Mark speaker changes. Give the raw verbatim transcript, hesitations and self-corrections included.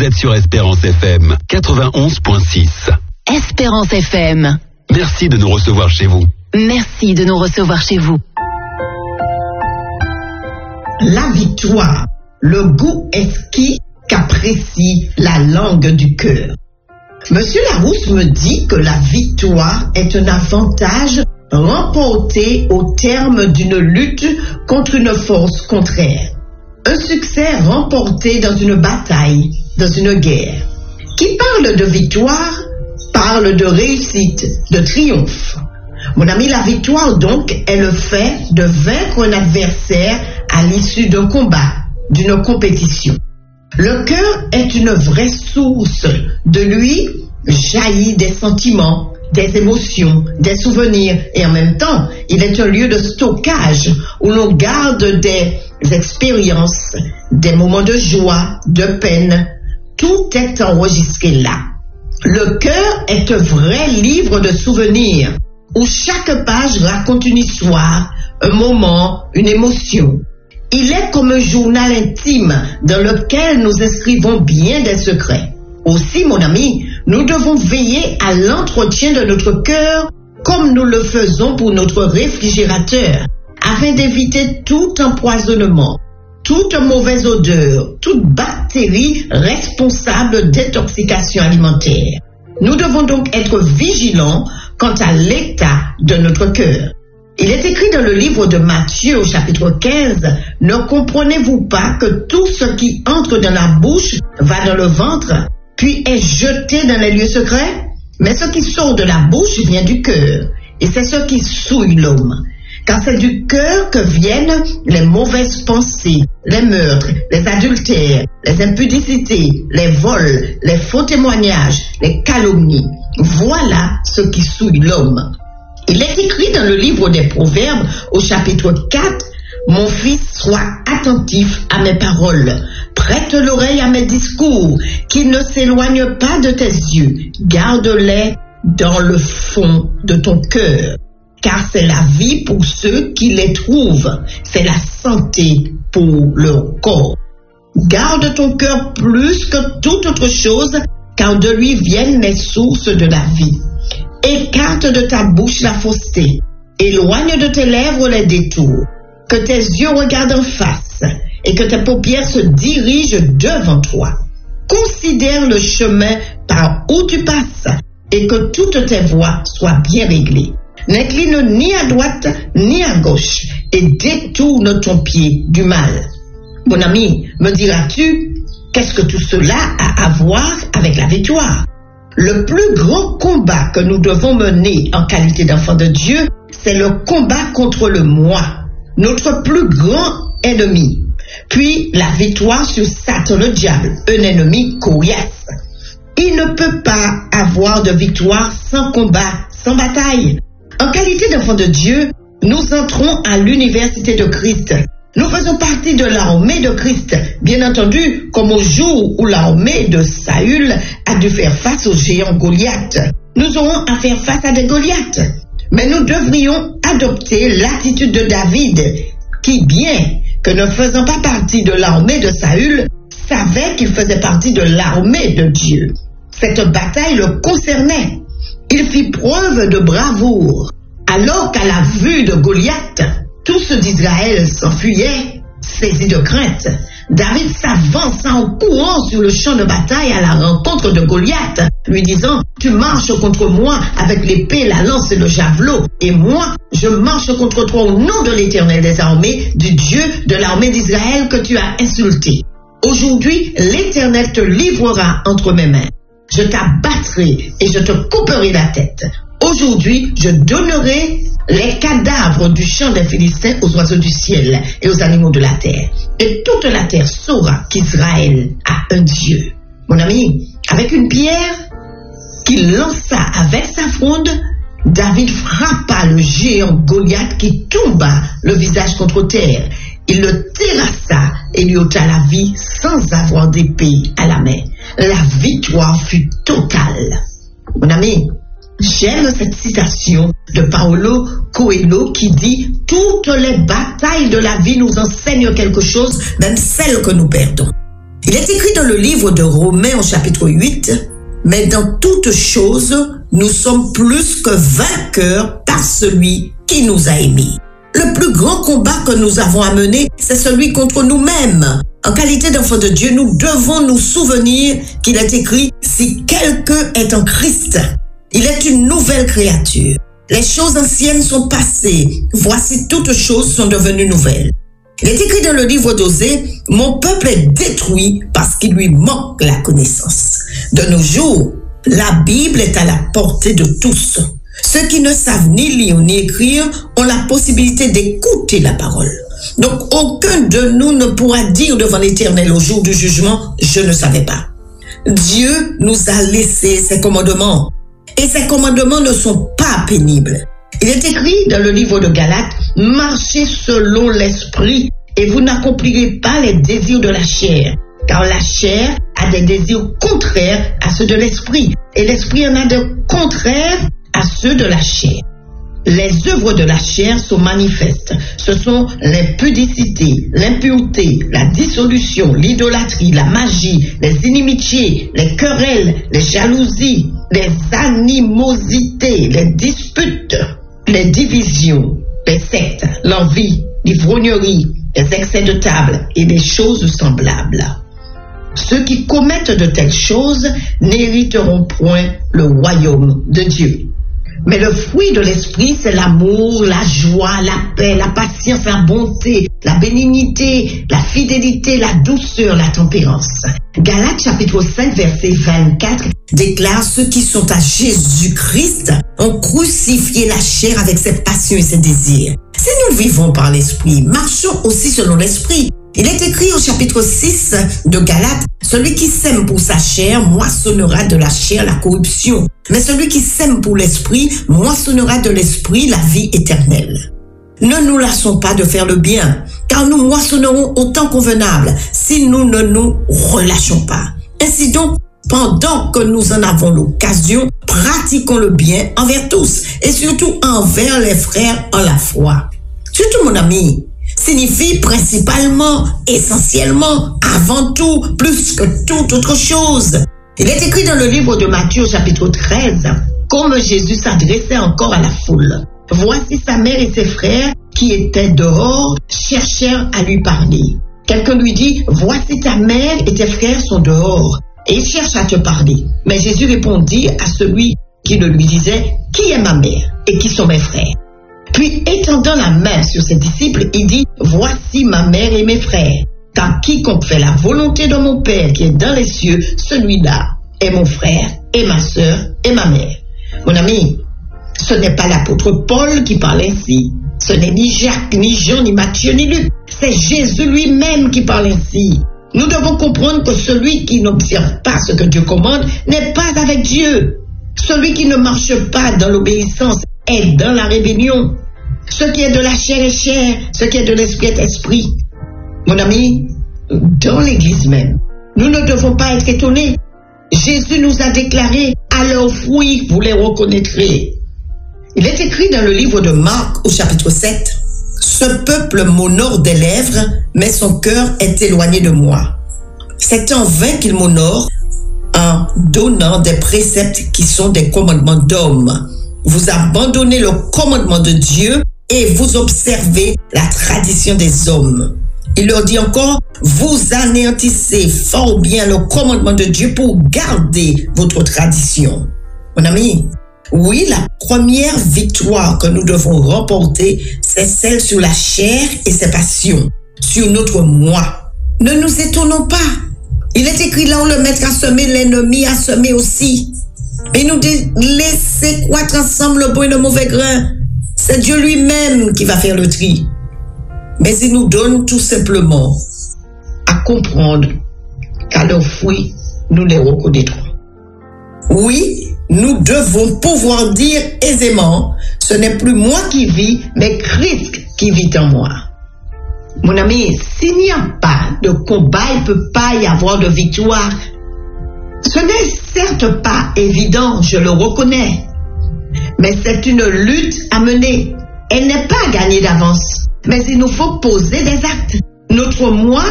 Speaker 1: Vous êtes sur Espérance F M quatre-vingt-onze virgule six.
Speaker 2: Espérance F M.
Speaker 1: Merci de nous recevoir chez vous.
Speaker 2: Merci de nous recevoir chez vous.
Speaker 3: La victoire, le goût exquis qu'apprécie la langue du cœur. Monsieur Larousse me dit que la victoire est un avantage remporté au terme d'une lutte contre une force contraire. Un succès remporté dans une bataille, dans une guerre. Qui parle de victoire, parle de réussite, de triomphe. Mon ami, la victoire donc est le fait de vaincre un adversaire à l'issue d'un combat, d'une compétition. Le cœur est une vraie source. De lui jaillit des sentiments, des émotions, des souvenirs, et en même temps, il est un lieu de stockage où l'on garde des expériences, des moments de joie, de peine. Tout est enregistré là. Le cœur est un vrai livre de souvenirs où chaque page raconte une histoire, un moment, une émotion. Il est comme un journal intime dans lequel nous inscrivons bien des secrets. Aussi, mon ami, nous devons veiller à l'entretien de notre cœur comme nous le faisons pour notre réfrigérateur, afin d'éviter tout empoisonnement, toute mauvaise odeur, toute bactérie responsable d'intoxication alimentaire. Nous devons donc être vigilants quant à l'état de notre cœur. Il est écrit dans le livre de Matthieu au chapitre quinze, « Ne comprenez-vous pas que tout ce qui entre dans la bouche va dans le ventre, puis est jeté dans les lieux secrets? Mais ce qui sort de la bouche vient du cœur, et c'est ce qui souille l'homme. Car c'est du cœur que viennent les mauvaises pensées, les meurtres, les adultères, les impudicités, les vols, les faux témoignages, les calomnies. Voilà ce qui souille l'homme. » Il est écrit dans le livre des Proverbes au chapitre quatre, « Mon fils, sois attentif à mes paroles, prête l'oreille à mes discours, qu'ils ne s'éloignent pas de tes yeux, garde-les dans le fond de ton cœur. Car c'est la vie pour ceux qui les trouvent, c'est la santé pour leur corps. Garde ton cœur plus que toute autre chose, car de lui viennent les sources de la vie. Écarte de ta bouche la fausseté, éloigne de tes lèvres les détours, que tes yeux regardent en face et que tes paupières se dirigent devant toi. Considère le chemin par où tu passes et que toutes tes voies soient bien réglées. N'incline ni à droite ni à gauche et détourne ton pied du mal. » Mon ami, me diras-tu, qu'est-ce que tout cela a à voir avec la victoire? Le plus grand combat que nous devons mener en qualité d'enfants de Dieu, c'est le combat contre le moi, notre plus grand ennemi. Puis la victoire sur Satan le diable, un ennemi coriace. Il ne peut pas avoir de victoire sans combat, sans bataille. En qualité d'enfants de Dieu, nous entrons à l'université de Christ. Nous faisons partie de l'armée de Christ, bien entendu, comme au jour où l'armée de Saül a dû faire face au géant Goliath. Nous aurons à faire face à des Goliaths. Mais nous devrions adopter l'attitude de David, qui, bien que ne faisant pas partie de l'armée de Saül, savait qu'il faisait partie de l'armée de Dieu. Cette bataille le concernait. Il fit preuve de bravoure, alors qu'à la vue de Goliath, tous ceux d'Israël s'enfuyaient, saisis de crainte. David s'avança en courant sur le champ de bataille à la rencontre de Goliath, lui disant « Tu marches contre moi avec l'épée, la lance et le javelot, et moi, je marche contre toi au nom de l'Éternel des armées, du Dieu de l'armée d'Israël que tu as insulté. Aujourd'hui, l'Éternel te livrera entre mes mains. Je t'abattrai et je te couperai la tête. Aujourd'hui, je donnerai les cadavres du champ des Philistins aux oiseaux du ciel et aux animaux de la terre. Et toute la terre saura qu'Israël a un Dieu. » Mon ami, avec une pierre qu'il lança avec sa fronde, David frappa le géant Goliath qui tomba le visage contre terre. Il le terrassa et lui ôta la vie sans avoir d'épée à la main. La victoire fut totale. Mon ami, j'aime cette citation de Paulo Coelho qui dit « Toutes les batailles de la vie nous enseignent quelque chose, même celles que nous perdons. » Il est écrit dans le livre de Romains au chapitre huit, « Mais dans toutes choses, nous sommes plus que vainqueurs par celui qui nous a aimés. » Le plus grand combat que nous avons à mener, c'est celui contre nous-mêmes. En qualité d'enfants de Dieu, nous devons nous souvenir qu'il est écrit « Si quelqu'un est en Christ, il est une nouvelle créature. Les choses anciennes sont passées. Voici toutes choses sont devenues nouvelles. » Il est écrit dans le livre d'Osée, « Mon peuple est détruit parce qu'il lui manque la connaissance. » De nos jours, la Bible est à la portée de tous. Ceux qui ne savent ni lire ni écrire ont la possibilité d'écouter la parole. Donc, aucun de nous ne pourra dire devant l'Éternel au jour du jugement, « Je ne savais pas. » Dieu nous a laissé ses commandements. Et ces commandements ne sont pas pénibles. Il est écrit dans le livre de Galates, « Marchez selon l'esprit et vous n'accomplirez pas les désirs de la chair. Car la chair a des désirs contraires à ceux de l'esprit. Et l'esprit en a de contraires à ceux de la chair. Les œuvres de la chair sont manifestes. Ce sont l'impudicité, l'impureté, la dissolution, l'idolâtrie, la magie, les inimitiés, les querelles, les jalousies, les animosités, les disputes, les divisions, les sectes, l'envie, l'ivrognerie, les excès de table et les choses semblables. Ceux qui commettent de telles choses n'hériteront point le royaume de Dieu. Mais le fruit de l'esprit, c'est l'amour, la joie, la paix, la patience, la bonté, la bénignité, la fidélité, la douceur, la tempérance. Galates chapitre cinq, verset vingt-quatre déclare: ceux qui sont à Jésus-Christ ont crucifié la chair avec ses passions et ses désirs. Si nous vivons par l'esprit, marchons aussi selon l'esprit. Il est écrit au chapitre six de Galates, celui qui sème pour sa chair moissonnera de la chair la corruption, mais celui qui sème pour l'esprit moissonnera de l'esprit la vie éternelle. Ne nous lassons pas de faire le bien, car nous moissonnerons au temps convenable si nous ne nous relâchons pas. Ainsi donc, pendant que nous en avons l'occasion, pratiquons le bien envers tous et surtout envers les frères en la foi. Surtout, mon ami, signifie principalement, essentiellement, avant tout, plus que toute autre chose. Il est écrit dans le livre de Matthieu, chapitre treize, comme Jésus s'adressait encore à la foule. Voici sa mère et ses frères qui étaient dehors, cherchèrent à lui parler. Quelqu'un lui dit, voici ta mère et tes frères sont dehors, et ils cherchent à te parler. Mais Jésus répondit à celui qui le lui disait, qui est ma mère et qui sont mes frères? Puis, étendant la main sur ses disciples, il dit, voici ma mère et mes frères. Car quiconque fait la volonté de mon Père qui est dans les cieux, celui-là est mon frère et ma sœur et ma mère. Mon ami, ce n'est pas l'apôtre Paul qui parle ainsi. Ce n'est ni Jacques, ni Jean, ni Matthieu, ni Luc. C'est Jésus lui-même qui parle ainsi. Nous devons comprendre que celui qui n'observe pas ce que Dieu commande n'est pas avec Dieu. Celui qui ne marche pas dans l'obéissance est dans la rébellion. Ce qui est de la chair est chair, ce qui est de l'esprit est esprit. Mon ami, dans l'église même, nous ne devons pas être étonnés. Jésus nous a déclaré, à leurs fruits, vous les reconnaîtrez. Il est écrit dans le livre de Marc au chapitre sept, ce peuple m'honore des lèvres, mais son cœur est éloigné de moi. C'est en vain qu'il m'honore en donnant des préceptes qui sont des commandements d'hommes. Vous abandonnez le commandement de Dieu et vous observez la tradition des hommes. Il leur dit encore, vous anéantissez fort bien le commandement de Dieu pour garder votre tradition. Mon ami, oui, la première victoire que nous devons remporter, c'est celle sur la chair et ses passions, sur notre moi. Ne nous étonnons pas. Il est écrit là où le maître a semé, l'ennemi a semé aussi. Et nous dit, laissez croître ensemble le bon et le mauvais grain. C'est Dieu lui-même qui va faire le tri. Mais il nous donne tout simplement à comprendre qu'à leurs fruits, nous les reconnaîtrons. Oui, nous devons pouvoir dire aisément, ce n'est plus moi qui vis, mais Christ qui vit en moi. Mon ami, s'il n'y a pas de combat, il ne peut pas y avoir de victoire. Ce n'est certes pas évident, je le reconnais, mais c'est une lutte à mener. Elle n'est pas gagnée d'avance, mais il nous faut poser des actes. Notre moi